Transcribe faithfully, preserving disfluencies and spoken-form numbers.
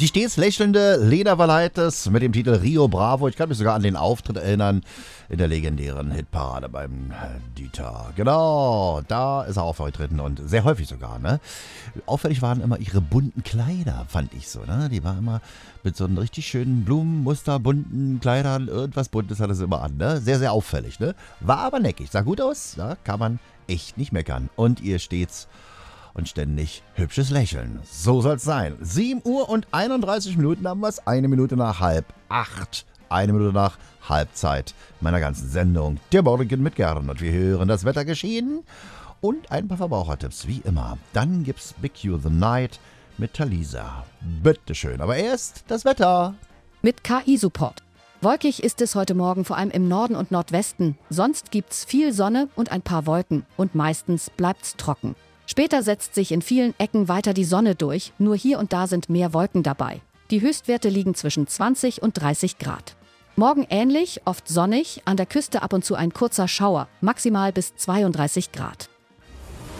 Die stets lächelnde Lena Valaitis mit dem Titel Rio Bravo. Ich kann mich sogar an den Auftritt erinnern in der legendären Hitparade beim Dieter. Genau, da ist er aufgetreten und sehr häufig sogar. Ne? Auffällig waren immer ihre bunten Kleider, fand ich so. Ne? Die war immer mit so einem richtig schönen Blumenmuster, bunten Kleidern, irgendwas Buntes hat es immer an. Ne? Sehr, sehr auffällig. Ne? War aber neckig, sah gut aus, da kann man echt nicht meckern. Und ihr stets und ständig hübsches Lächeln. So soll's sein. sieben Uhr und einunddreißig Minuten haben wir es. Eine Minute nach halb acht. Eine Minute nach Halbzeit meiner ganzen Sendung. Der Morgen mit Gern. Und wir hören das Wettergeschehen und ein paar Verbrauchertipps, wie immer. Dann gibt's Big You the Night mit Talisa. Bitteschön. Aber erst das Wetter. Mit K I-Support. Wolkig ist es heute Morgen vor allem im Norden und Nordwesten. Sonst gibt's viel Sonne und ein paar Wolken. Und meistens bleibt's trocken. Später setzt sich in vielen Ecken weiter die Sonne durch, nur hier und da sind mehr Wolken dabei. Die Höchstwerte liegen zwischen zwanzig und dreißig Grad. Morgen ähnlich, oft sonnig, an der Küste ab und zu ein kurzer Schauer, maximal bis zweiunddreißig Grad.